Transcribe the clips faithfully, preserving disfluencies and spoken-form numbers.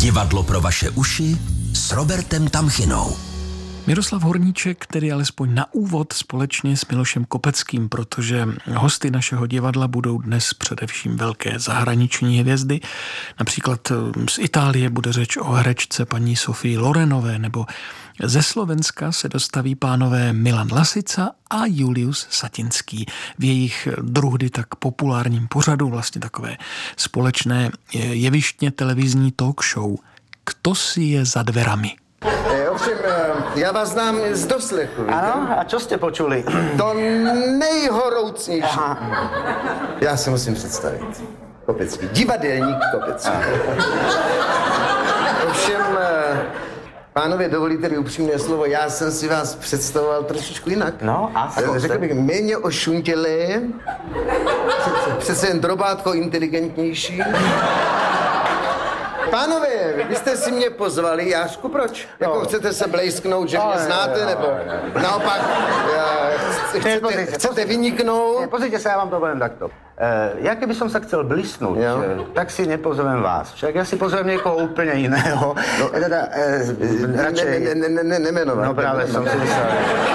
Divadlo pro vaše uši s Robertem Tamchinou. Miroslav Horníček, tedy alespoň na úvod společně s Milošem Kopeckým, protože hosty našeho divadla budou dnes především velké zahraniční hvězdy. Například z Itálie bude řeč o herečce paní Sofii Lorenové, nebo ze Slovenska se dostaví pánové Milan Lasica a Julius Satinský v jejich druhdy tak populárním pořadu, vlastně takové společné jevištně televizní talk show Kto si je za dverami. E, ovšem, já vás znám z doslechu. Ano, a čo ste počuli? To nejhoroucnější. Aha. Já se musím představit. Kopecký, divadelník Kopecký. Ovšem, pánové, dovolíte-li upřímné slovo, já jsem si vás představoval trošičku jinak. No, a co? Řekl bych, méně ošuntělé, přece jen drobátko inteligentnější. Pánové, vy jste si mě pozvali, Jášku, proč? No. Jako chcete se blejsknout, že mě znáte, nebo naopak chcete, chcete vyniknout? Ne, pozrite sa, ja vám to poviem takto. E, ja keby som sa chcel blísnuť, e, tak si nepozvem vás. Však ja si pozvem niekoho úplne iného. No, e, teda, e, radšej... Ne, ne, ne, ne, nemenovať. No práve som si myslel.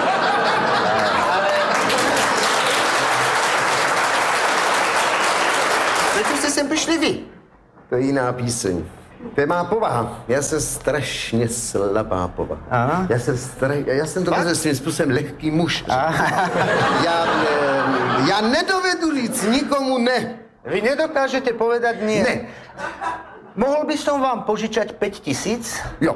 Prečo ste sem prišli vy? To je jiná píseň. To je má povaha. Já jsem strašně slabá povaha. Aha. Já jsem stra... já jsem to vlastně svým způsobem lehký muž. Já, ne, já nedovedu říct nikomu ne. Vy nedokážete povedať nie? Ne. Mohol by som vám požičať päť tisíc? Jo.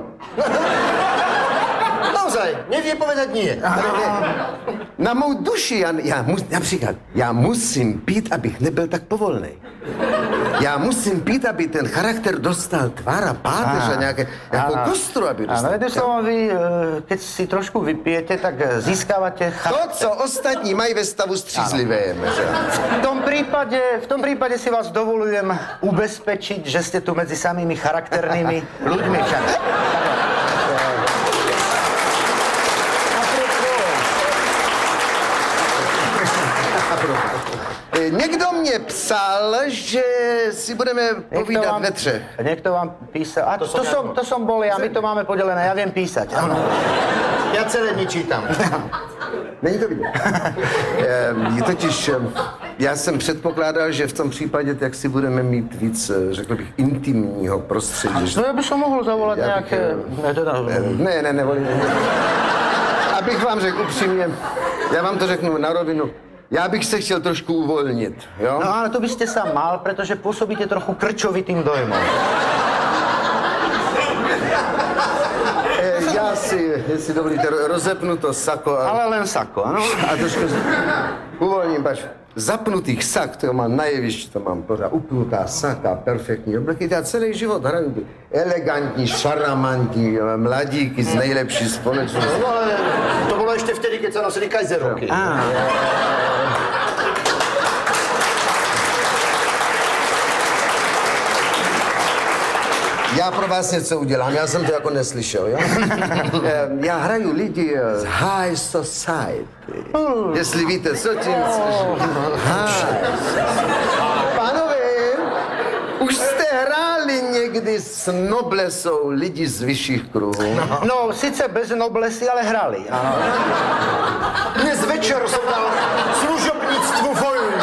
Naozaj, nevie povedať nie. Na mou duši, já, já mus, například, já musím pít, abych nebyl tak povolnej. Já musím pít, aby ten charakter dostal tvár a páteř a nějaké, nějakou kostru, aby dostal. Ale jednou slovom, vy, keď si trošku vypijete, tak získávate charakter. To, co ostatní mají ve stavu střízlivé. V tom prípade, v tom prípade si vás dovolujem ubezpečiť, že ste tu medzi samými charakternými ľuďmi však. Někdo mě psal, že si budeme povídat vám, ve třech. Niekto vám písal. A to, to, som, to som bol ja, my to máme podelené, ja viem písať. Ano. Já celé dní čítám. Není to vidět. Je totiž, já jsem předpokládal, že v tom případě tak si budeme mít víc, řekl bych, intimního prostředí. No já bych som mohl zavolat já nějaké... Bych, ne, ne, nevolím. Abych vám řekl upřímně, já vám to řeknu na rovinu, já bych se chtěl trošku uvolnit, jo? No ale to byste sa mal, protože působíte trochu krčovitým dojmom. E, já si, jestli dovolíte, rozepnu to sako. A... Ale len sako, ano? A trošku uvolním, pač. Zapnutých sak, to mám na jevišti, to mám pořád upnutá saka, perfektní obleky. Já celý život hraju elegantní, šaramantní mladíky z nejlepší společnosti. No ale to bylo ještě vtedy, keď se nosili kajzerovky. Ah. Já pro vás něco udělám, já jsem to jako neslyšel, jo? Já hraju lidi z high society. Jestli víte, co tím Pánové, už jste hráli někdy s noblesou lidi z vyšších kruhů? No, no sice bez noblesy, ale hrali. Ano. Dnes večer jsem dal služobnictvu vojnu.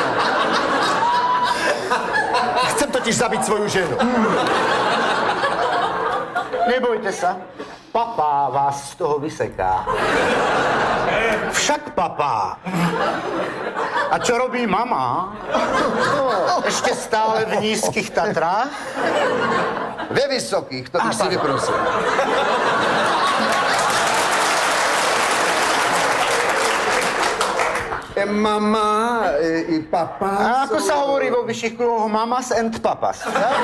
Chcem totiž zabít svoju ženu. Nebojte sa, papá vás z toho vyseká. Však papá. A čo robí mama? Ešte stále v nízkych Tatrách? Ve vysokých, to bych si vyprosil. Mama i papa. A ako sa hovorí vo vyšších kruhoch? Mamas and papas.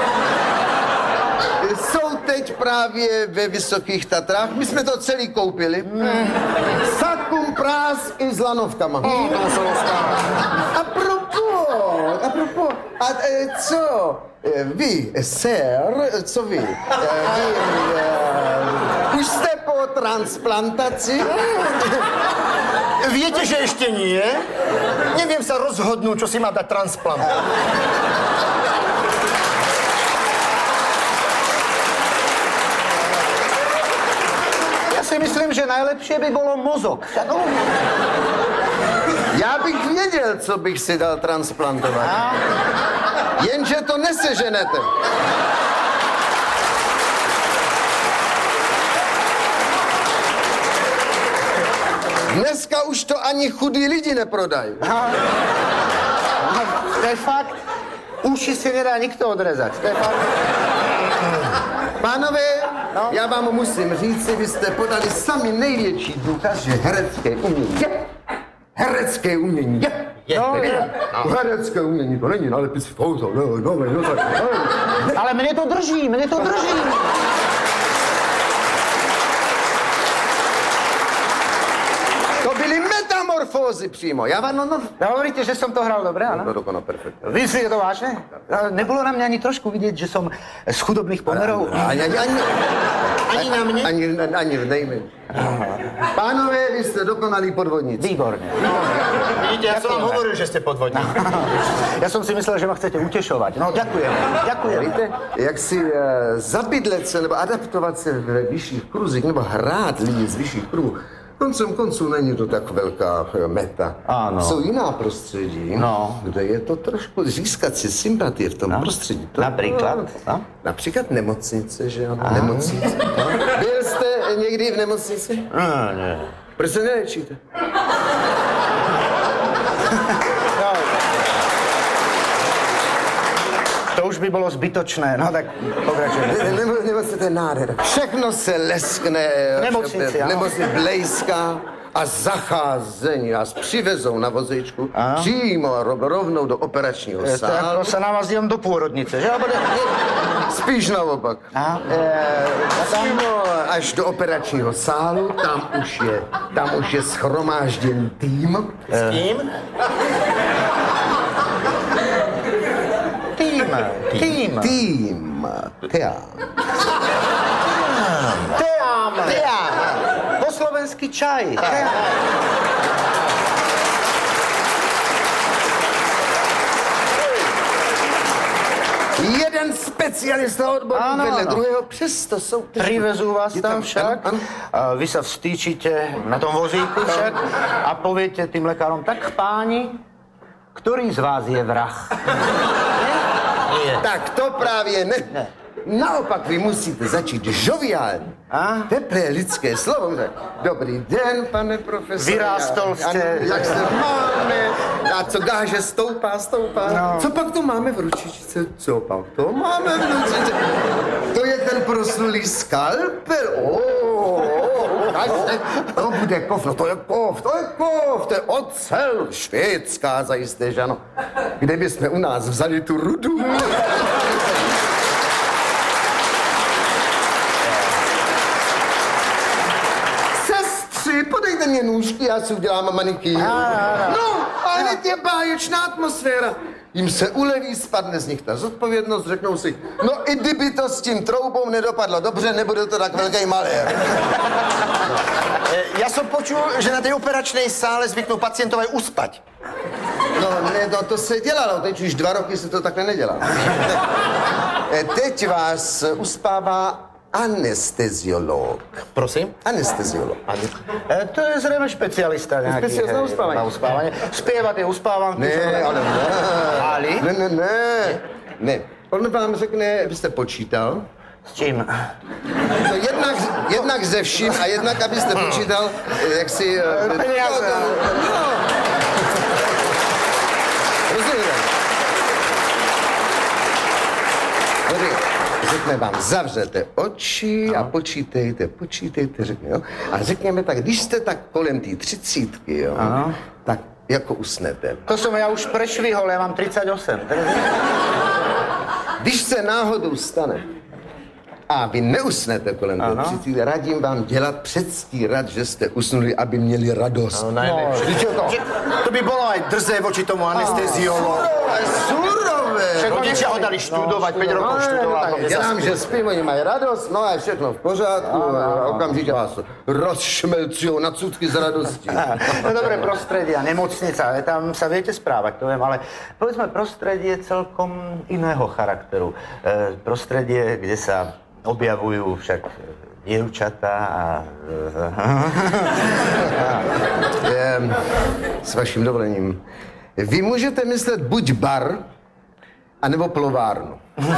Jsou teď právě ve Vysokých Tatrách. My jsme to celý koupili. Mm. Sakum prás i s lanovkama. Mm, to muselo stát. A propos, a propos, a e, co? E, vy, sir, co vy? E, vy e, už jste po transplantaci? Viete, že ešte nie? Neviem sa rozhodnúť, čo si má dať transplant. že najlepšie by bolo mozog. No. Já bych věděl, co bych si dal transplantovat. A? Jenže to neseženete. Dneska už to ani chudí lidi neprodají. To je fakt. Uši si nedá nikto odrezať. To je fakt. Pánové, no? Já vám musím říct, vy jste podali sami největší důkaz, že herecké umění je. Herecké umění je. Je, no, je. No. Herecké umění to není nálepis foto. No, no, no, no, no. Ale mne to drží, mne to drží. To byly metamorfózy přímo. Já vám, no, no. Hovoríte, že som to hral dobre, áno? No, dokonal, perfektne. Vy si je to vážne? Nebolo na mňa ani trošku vidieť, že som z chudobných pomerov? Ani, ani, ani, Ani na mne? Ani, ani v nejmenším. Pánové, vy jste dokonalí podvodníci. Výborne. Vidíte, ja som vám hovoril, že ste podvodníci. Ja som si myslel, že ma chcete utešovať. No, ďakujem. Ďakujem. Víte, jak si uh, zabydlet se nebo adaptovat se ve vyšších kruzích nebo hrát lidi z vyšších kruhů, koncem konců není to tak velká meta. Ano. Jsou jiná prostředí, no. kde je to trošku získat si sympatie v tom no. prostředí. To, například? No. Například nemocnice, že jo? Nemocnice. No. Byl jste někdy v nemocnici? No, ne. Proč se nelečíte? No. To už by bylo zbytočné, no tak pokračujeme. Ne, nebo, nemocnice, to je nádhera. Všechno se leskne. Nemocnici, ano. Nemocnice blejská a zacházení nás přivezou na vozejčku ano. přímo rovnou do operačního je, sálu. To jako se nám jezdím do půrodnice, že? Spíš naopak. A, e, přímo až do operačního sálu, tam už je, tam už je schromážděn tým. S kým? Tým. Tým. Tým. Teám. Teám. Teám. Po slovenský čaj. Teám. Jeden specialista odborník vedle druhého, přesto jsou... Privezú vás tam, tam však, ano, ano. Vy sa vstýčite na tom vozíku však a poviete tým lekárom, tak páni, ktorý z vás je vrah? Nie? Tak to právě ne. ne. Naopak vy musíte začít žoviálně. A? Teplé lidské slovo. Dobrý den, pane profesor. Vyrástol jste. Jak se máme? A co gáže stoupá, stoupá. No. Co pak to máme v ručičce? Co pak to máme v ručičce? To je ten proslulý skalpel. Oh, oh, to bude kov, no to je kov, to je kov, to je ocel. Švédská zajisté, že ano. Kde bychom u nás vzali tu rudu? Podejte mě nůžky, já si udělám manikýr. No, a hned je báječná atmosféra. Jim se uleví, spadne z nich ta zodpovědnost, řeknou si, no i kdyby to s tím troubou nedopadlo dobře, nebude to tak velký malér. Ja som počul, že na tej operačnej sále zvyknú pacientov aj uspať. No, ne, no to se dělalo, teď už dva roky se to takhle nedělá. Teď vás uspává anesteziolog. Prosím? Anesteziolog. E, to je zrejme špecialista nejaký. Špecialista na uspávanie. Na uspávanie. Spievať je uspávanky. Ne, ale ne. Ali? Ne, ne, ne. Ne. On vám řekne, vy jste počítal. S čím? No jednak, jednak ze vším a jednak, abyste počítal, jak si... Peniaze. No. Rozumíte? Řekne vám, zavřete oči a počítejte, počítejte, řekne, jo. A řekněme tak, když jste tak kolem té třicítky, jo, ano. Tak jako usnete. To som ja už prešvihol, ja mám tridsaťosem. Když se náhodou stane a vy neusnete kolem té třicítky, radím vám dělat předstírat, že jste usnuli, aby měli radost. No, najlepšie. No, to? to by bolo aj drzé voči tomu anesteziologu. Surové! Však rodičia ho dali študovať, päť rokov študoval. Dělám, že spím, oni mají radost, no a je všechno v pořádku, a okamžitě vás rozšmelcují na cudky z radosti. No dobré, prostredie, nemocnica, tam sa viete správať, to viem, ale povedzme prostredie celkom iného charakteru. E, prostredie, kde sa objavují však děvčata a... Ehm, S vaším dovolením. Vy můžete myslet buď bar, anebo plovárnu.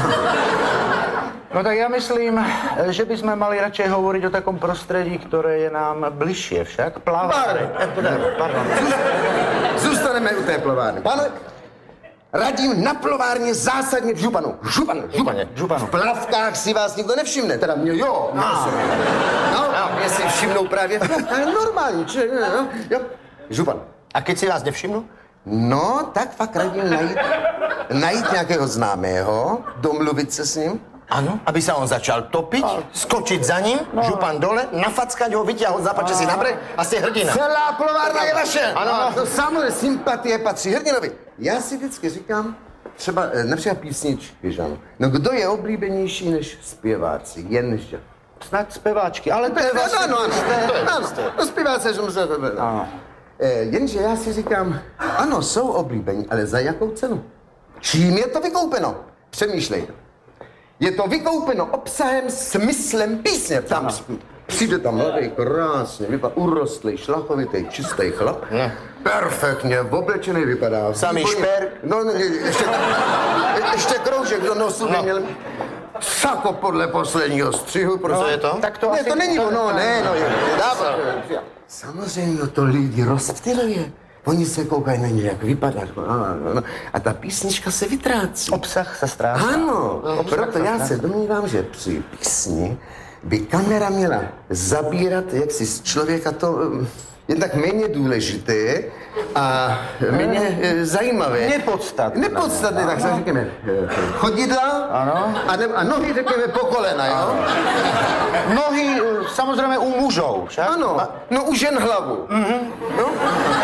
No tak já myslím, že bychom mali radšej hovoriť o takom prostredí, ktoré je nám bližšie však. Plavárny. Pardon. Zůstaneme u té plovárny. Pane, radím na plovárně zásadně v županu. Župan, županě, županu. V plavkách si vás nikdo nevšimne, teda mě jo. No, no, no mě si všimnou právě v plavkách, normální, či, no, jo. Župan. A keď si vás nevšimnu? No, tak fakt radím najít, najít nějakého známého, domluvit se s ním. Ano, aby sa on začal topiť, skočiť za ním, no. Župan dole, nafackať ho, vyťahol, zapače si na breh a ste hrdina. Celá plovárna je vaše. Ano. To samozřejmě sympatie patří hrdinovi. Já si vždycky říkám, třeba například písničky, že ano. No kdo je oblíbenější než zpěváci? Jenže. Snad zpěváčky, ale to je No, vlastně... no, ano, ano, no zpěváci, že musí... Jenže já si říkám, ano, jsou oblíbení, ale za jakou cenu? Čím je to vykoupeno? Přemýšlej. Je to vykoupeno obsahem, smyslem písně. Tam přijde tam mladý, krásně, vypadá urostlý, šlachovitý, čistý chlap. Ne. Perfektně, oblečený vypadá. Samý šperk. No, ne, ještě, ještě kroužek do nosu by No. měl. Sako podle posledního střihu. Co je to? Tak to Ne, asi... to není ono, ne, no. Je, Dávno. samozřejmě to lidi rozptyluje. Oni se koukají na ně, jak vypadá. A ta písnička se vytrácí. Obsah se ztrácí. Ano, proto já se domnívám, že při písni by kamera měla zabírat jaksi z člověka to um, jen tak méně důležité a méně eh, zajímavé. Nepodstatné. Nepodstatné, tak se říkáme. Chodidla Ano. a, ne, a nohy řekněme po kolena, jo? Nohy, samozřejmě u mužů, však? Ano, no u žen hlavu. Mm-hmm. No?